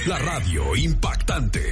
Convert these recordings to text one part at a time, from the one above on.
la radio impactante.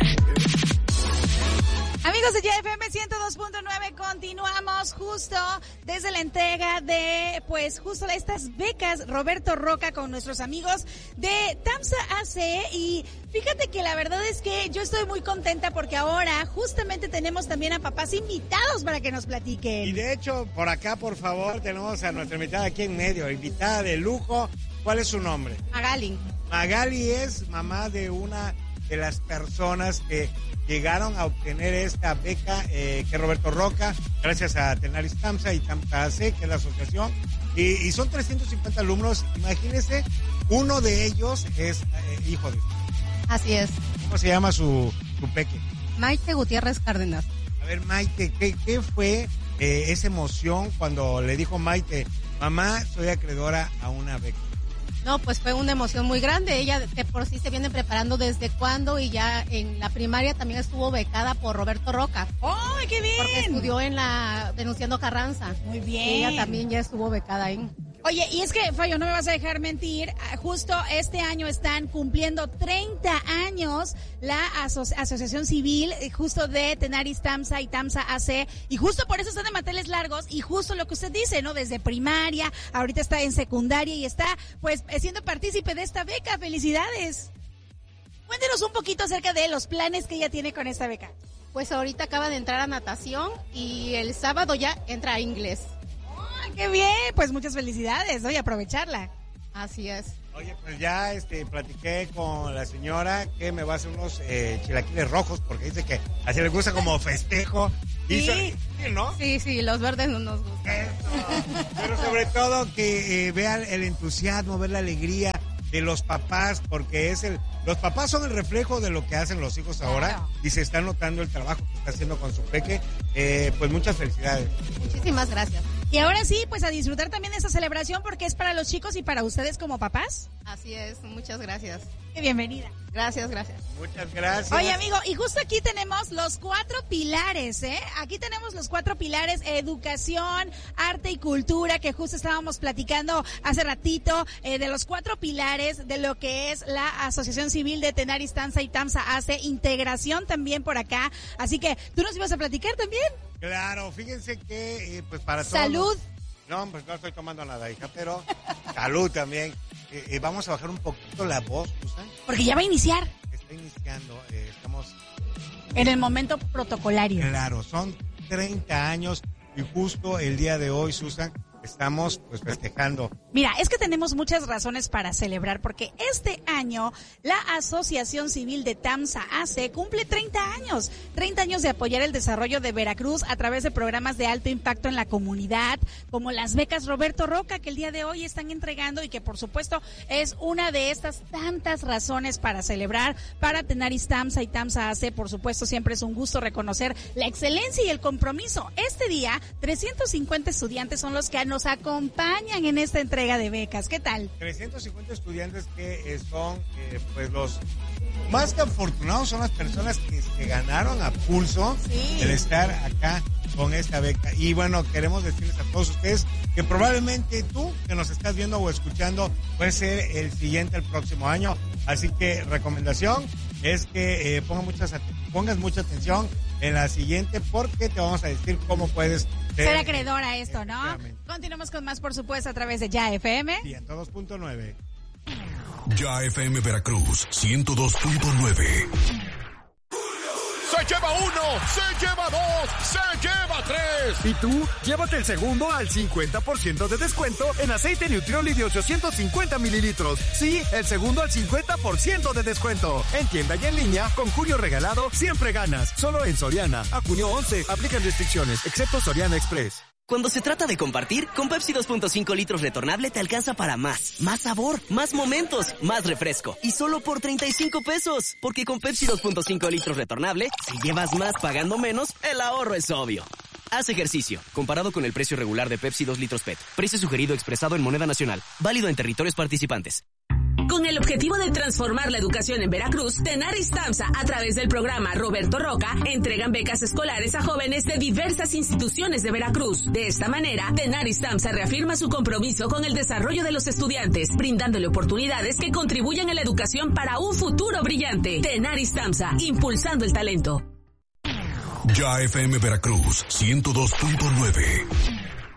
Amigos de JFM 102.9, continuamos justo desde la entrega de, pues, justo de estas becas Roberto Roca con nuestros amigos de TAMSA AC. Y fíjate que la verdad es que yo estoy muy contenta porque ahora justamente tenemos también a papás invitados para que nos platiquen. Y de hecho, por acá, por favor, tenemos a nuestra invitada aquí en medio, invitada de lujo. ¿Cuál es su nombre? Magali. Magali es mamá de una de las personas que llegaron a obtener esta beca que es Roberto Roca, gracias a Tenaris TAMSA y TAMSA AC, que es la asociación, y son 350 alumnos. Imagínense, uno de ellos es hijo de... Así es. ¿Cómo se llama su peque? Maite Gutiérrez Cárdenas. A ver, Maite, ¿qué fue esa emoción cuando le dijo Maite, mamá, soy acreedora a una beca? No, pues fue una emoción muy grande. Ella de por sí se viene preparando desde cuando, y ya en la primaria también estuvo becada por Roberto Roca. ¡Oh, qué bien! Porque estudió en la Venustiano Carranza. Muy bien. Y ella también ya estuvo becada ahí. Oye, y es que, Fallo, no me vas a dejar mentir, justo este año están cumpliendo 30 años la Asociación Civil, justo de Tenaris TAMSA y TAMSA AC, y justo por eso están de manteles largos, y justo lo que usted dice, ¿no? Desde primaria, ahorita está en secundaria y está, pues, siendo partícipe de esta beca. ¡Felicidades! Cuéntenos un poquito acerca de los planes que ella tiene con esta beca. Pues ahorita acaba de entrar a natación y el sábado ya entra a inglés. ¡Qué bien! Pues muchas felicidades, ¿no? Y aprovecharla. Así es. Oye, pues ya platiqué con la señora que me va a hacer unos chilaquiles rojos, porque dice que así le gusta como festejo. Sí. ¿No? Sí, los verdes no nos gustan. Eso. Pero sobre todo que vean el entusiasmo, ver la alegría de los papás, porque los papás son el reflejo de lo que hacen los hijos ahora. Claro. Y se está notando el trabajo que está haciendo con su peque. Pues muchas felicidades. Muchísimas gracias. Y ahora sí, pues a disfrutar también de esta celebración, porque es para los chicos y para ustedes como papás. Así es, muchas gracias. Bienvenida. Gracias. Muchas gracias. Oye, amigo, y justo aquí tenemos los 4 pilares, ¿eh? Aquí tenemos los 4 pilares: educación, arte y cultura, que justo estábamos platicando hace ratito, de los 4 pilares de lo que es la Asociación Civil de Tenaris TAMSA y TAMSA AC, integración también por acá. Así que, ¿tú nos ibas a platicar también? Claro, fíjense que, pues para todos... Salud. No, pues no estoy tomando nada, hija, pero salud también. Vamos a bajar un poquito la voz, Susan. Porque ya va a iniciar. Está iniciando, estamos... En el momento protocolario. Claro, son 30 años y justo el día de hoy, Susan, estamos pues festejando. Mira, es que tenemos muchas razones para celebrar, porque este año la Asociación Civil de TAMSA AC cumple 30 años. 30 años de apoyar el desarrollo de Veracruz a través de programas de alto impacto en la comunidad, como las becas Roberto Roca, que el día de hoy están entregando, y que por supuesto es una de estas tantas razones para celebrar. Para Tenaris TAMSA y TAMSA AC, por supuesto, siempre es un gusto reconocer la excelencia y el compromiso. Este día, 350 estudiantes son los que nos acompañan en esta entrega de becas. ¿Qué tal? 350 estudiantes que son pues los más que afortunados, son las personas que se ganaron a pulso el estar acá con esta beca. Y bueno, queremos decirles a todos ustedes que probablemente tú que nos estás viendo o escuchando puede ser el siguiente el próximo año. Así que recomendación es que pongas mucha atención en la siguiente, porque te vamos a decir cómo puedes ser acreedor a esto, ¿no? Continuamos con más, por supuesto, a través de Ya FM 102.9. Ya FM Veracruz 102.9. Se lleva 1, se lleva 2, se lleva 3. ¿Y tú? Llévate el segundo al 50% de descuento en aceite Nutrioli de 850 mililitros. Sí, el segundo al 50% de descuento. En tienda y en línea, con Julio Regalado, siempre ganas. Solo en Soriana. A junio 11, aplican restricciones, excepto Soriana Express. Cuando se trata de compartir, con Pepsi 2.5 litros retornable te alcanza para más. Más sabor, más momentos, más refresco. Y solo por 35 pesos. Porque con Pepsi 2.5 litros retornable, si llevas más pagando menos, el ahorro es obvio. Haz ejercicio. Comparado con el precio regular de Pepsi 2 litros PET. Precio sugerido expresado en moneda nacional. Válido en territorios participantes. Con el objetivo de transformar la educación en Veracruz, Tenaris TAMSA, a través del programa Roberto Roca, entregan becas escolares a jóvenes de diversas instituciones de Veracruz. De esta manera, Tenaris TAMSA reafirma su compromiso con el desarrollo de los estudiantes, brindándole oportunidades que contribuyan a la educación para un futuro brillante. Tenaris TAMSA, impulsando el talento. Ya FM Veracruz 102.9.